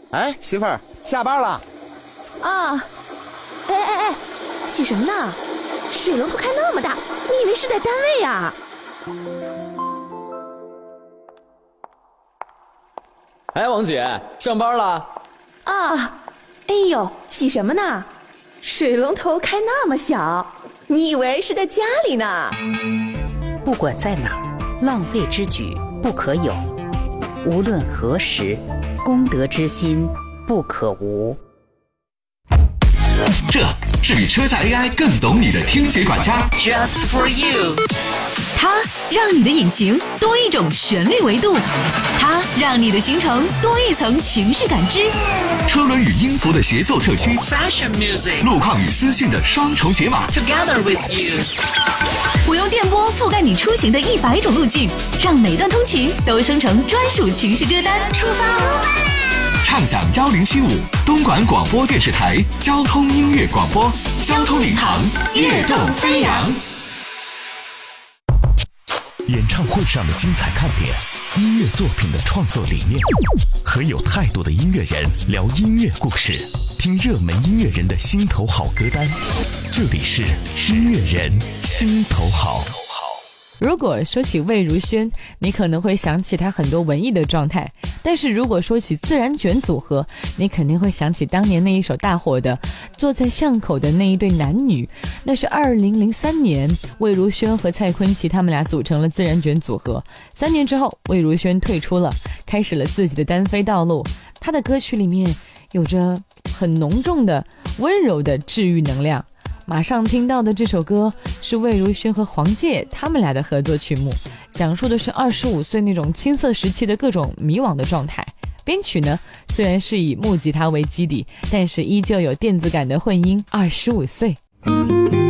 哎，媳妇儿，下班了。 啊，哎，洗什么呢？水龙头开那么大，你以为是在单位啊？ 哎，王姐，上班了？ 啊，哎呦，洗什么呢？水龙头开那么小，你以为是在家里呢？ 不管在哪儿，浪费之举不可有，无论何时，公德之心不可无。 这是比车载 AI 更懂你的听觉管家 Just for you， 它让你的引擎多一种旋律维度，它让你的行程多一层情绪感知。 车轮与音符的协奏特区， Fashion music， 路况与资讯的双重解码 Together with you， 我用电波覆盖你出行的100种路径，让每段通勤都生成专属情绪歌单。出发畅享1075东莞广播电视台交通音乐广播，交通领航，跃动飞扬。 演唱会上的精彩看点，音乐作品的创作理念，和有态度的音乐人聊音乐故事，听热门音乐人的心头好歌单。这里是音乐人心头好。 如果说起魏如萱，你可能会想起她很多文艺的状态，但是如果说起自然卷组合，你肯定会想起当年那一首大火的《坐在巷口的那一对男女》。那是2003年，魏如萱和蔡坤琪他们俩组成了自然卷组合。3年之后，魏如萱退出了，开始了自己的单飞道路。她的歌曲里面有着很浓重的温柔的治愈能量。马上听到的这首歌是魏如萱和黄玠他们俩的合作曲目，讲述的是25岁那种青涩时期的各种迷惘的状态。编曲呢，虽然是以木吉他为基底，但是依旧有电子感的混音。25岁。